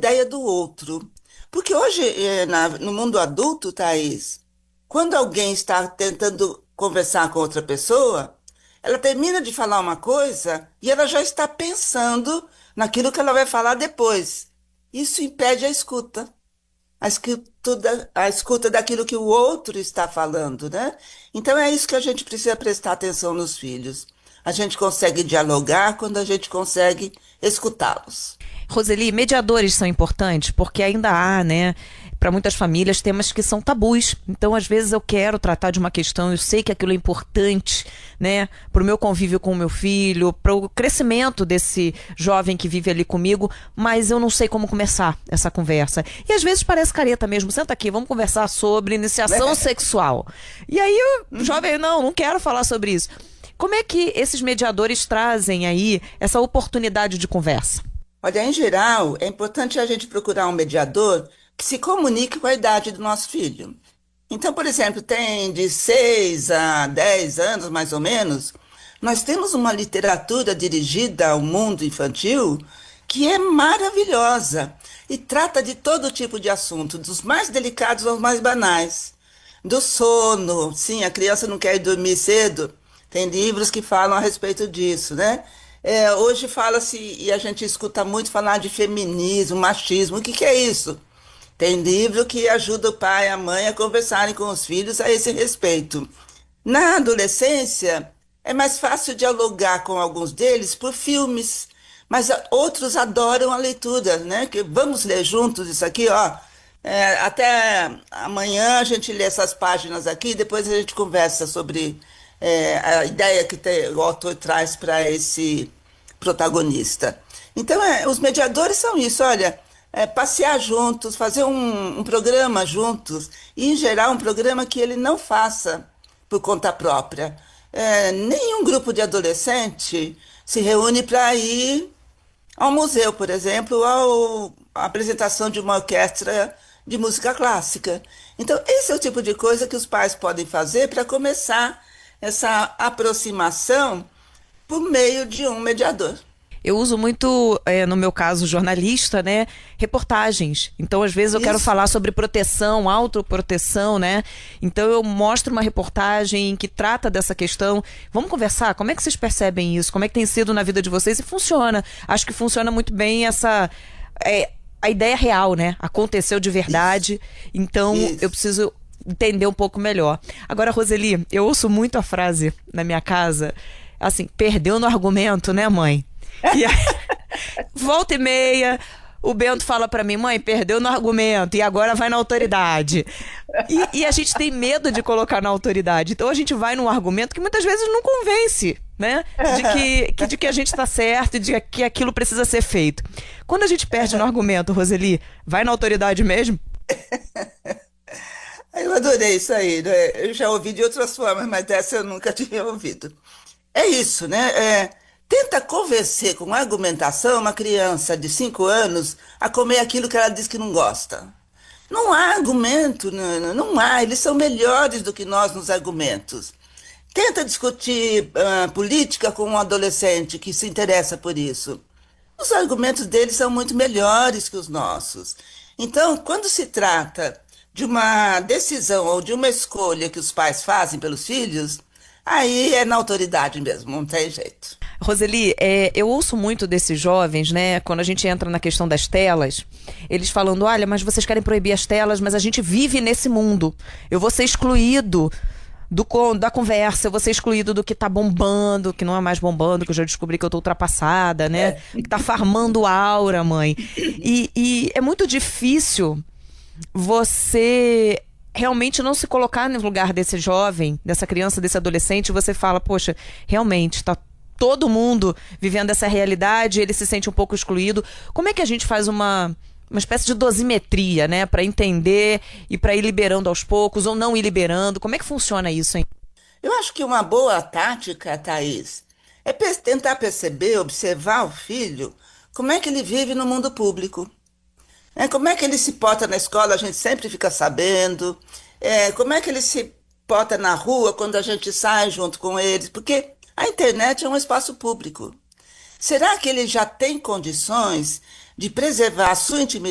ideia do outro. Porque hoje, no mundo adulto, Thaís, quando alguém está tentando conversar com outra pessoa, ela termina de falar uma coisa e ela já está pensando naquilo que ela vai falar depois. Isso impede a escuta daquilo que o outro está falando, né? Então é isso que a gente precisa prestar atenção nos filhos. A gente consegue dialogar quando a gente consegue escutá-los. Roseli, mediadores são importantes porque ainda há, né, para muitas famílias, temas que são tabus. Então, às vezes, eu quero tratar de uma questão, eu sei que aquilo é importante, né, para o meu convívio com o meu filho, para o crescimento desse jovem que vive ali comigo, mas eu não sei como começar essa conversa. E às vezes parece careta mesmo. Senta aqui, vamos conversar sobre iniciação sexual. E aí o jovem, não quero falar sobre isso. Como é que esses mediadores trazem aí essa oportunidade de conversa? Olha, em geral, é importante a gente procurar um mediador que se comunique com a idade do nosso filho. Então, por exemplo, tem de 6 a 10 anos, mais ou menos, nós temos uma literatura dirigida ao mundo infantil que é maravilhosa e trata de todo tipo de assunto, dos mais delicados aos mais banais. Do sono, sim, a criança não quer ir dormir cedo, tem livros que falam a respeito disso, né? Hoje fala-se, e a gente escuta muito falar de feminismo, machismo, o que que é isso? Tem livro que ajuda o pai e a mãe a conversarem com os filhos a esse respeito. Na adolescência, é mais fácil dialogar com alguns deles por filmes, mas outros adoram a leitura, né? Que vamos ler juntos isso aqui, ó. Até amanhã a gente lê essas páginas aqui, depois a gente conversa sobre a ideia que o autor traz para esse protagonista. Então, os mediadores são isso, olha, passear juntos, fazer um programa juntos, e, em geral, um programa que ele não faça por conta própria. Nenhum grupo de adolescente se reúne para ir ao museu, por exemplo, ou à apresentação de uma orquestra de música clássica. Então, esse é o tipo de coisa que os pais podem fazer para começar essa aproximação por meio de um mediador. Eu uso muito, no meu caso, jornalista, né? Reportagens. Então, às vezes, eu quero Isso. falar sobre proteção, autoproteção, né? Então, eu mostro uma reportagem que trata dessa questão. Vamos conversar? Como é que vocês percebem isso? Como é que tem sido na vida de vocês? E funciona. Acho que funciona muito bem a ideia real, né? Aconteceu de verdade. Então, eu Isso. preciso entender um pouco melhor. Agora, Roseli, eu ouço muito a frase na minha casa, assim, perdeu no argumento, né, mãe? E aí, volta e meia, o Bento fala pra mim, mãe, perdeu no argumento e agora vai na autoridade. E a gente tem medo de colocar na autoridade. Então a gente vai num argumento que muitas vezes não convence, né? De que a gente está certo e de que aquilo precisa ser feito. Quando a gente perde no argumento, Roseli, vai na autoridade mesmo? Eu adorei isso aí, né? Eu já ouvi de outras formas, mas dessa eu nunca tinha ouvido. É isso, né? Tenta convencer com argumentação uma criança de 5 anos a comer aquilo que ela diz que não gosta. Não há argumento, não há. Eles são melhores do que nós nos argumentos. Tenta discutir política com um adolescente que se interessa por isso. Os argumentos deles são muito melhores que os nossos. Então, quando se trata de uma decisão ou de uma escolha que os pais fazem pelos filhos, aí é na autoridade mesmo, não tem jeito. Roseli, eu ouço muito desses jovens, né? Quando a gente entra na questão das telas, eles falando, olha, mas vocês querem proibir as telas, mas a gente vive nesse mundo. Eu vou ser excluído da conversa, eu vou ser excluído do que tá bombando, que não é mais bombando, que eu já descobri que eu tô ultrapassada, né? Que tá farmando aura, mãe. E é muito difícil você realmente não se colocar no lugar desse jovem, dessa criança, desse adolescente, você fala, poxa, realmente, tá todo mundo vivendo essa realidade, ele se sente um pouco excluído. Como é que a gente faz uma espécie de dosimetria, né, para entender e para ir liberando aos poucos ou não ir liberando? Como é que funciona isso, hein? Eu acho que uma boa tática, Thaís, é tentar perceber, observar o filho, como é que ele vive no mundo público. Como é que ele se porta na escola, a gente sempre fica sabendo. Como é que ele se porta na rua quando a gente sai junto com eles, porque a internet é um espaço público. Será que ele já tem condições de preservar a sua intimidade?